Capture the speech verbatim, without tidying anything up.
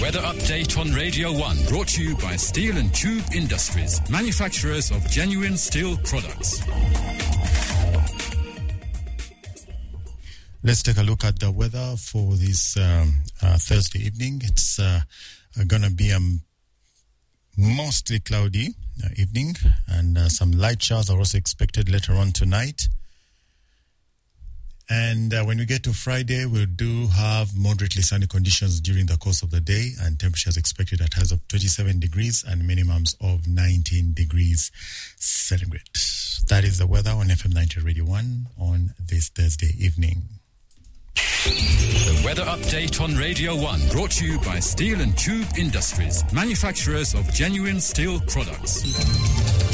Weather update on Radio one, brought to you by Steel and Tube Industries, manufacturers of genuine steel products. Let's take a look at the weather for this um, uh, Thursday evening. It's uh, going to be a mostly cloudy uh, evening, and uh, some light showers are also expected later on tonight. And uh, when we get to Friday, we do have moderately sunny conditions during the course of the day, and temperatures expected at highs of twenty-seven degrees and minimums of nineteen degrees centigrade. That is the weather on F M ninety Radio one on this Thursday evening. The weather update on Radio one, brought to you by Steel and Tube Industries, manufacturers of genuine steel products.